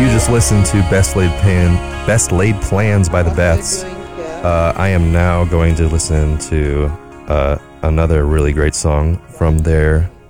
just listened to Best Laid Plans by the Beths. I am now going to listen to another really great song from their